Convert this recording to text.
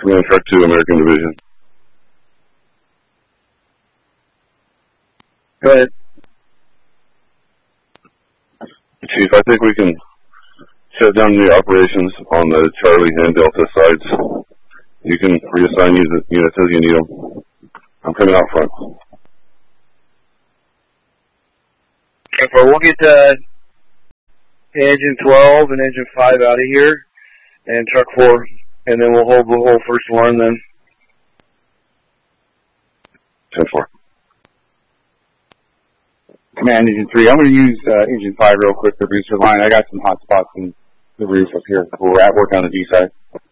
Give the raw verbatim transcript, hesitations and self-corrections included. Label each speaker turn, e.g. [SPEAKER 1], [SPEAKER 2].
[SPEAKER 1] Command Truck two, American Division.
[SPEAKER 2] Go ahead.
[SPEAKER 1] Chief, I think we can shut down the operations on the Charlie and Delta sides. You can reassign units as you need them. I'm coming out front.
[SPEAKER 2] Okay, we'll get uh, engine twelve and engine five out of here, and truck four, and then we'll hold the whole first one then.
[SPEAKER 1] ten four.
[SPEAKER 3] Command engine three, I'm going to use uh, engine five real quick, the booster line. I got some hot spots in the roof up here where we're at work on the D side.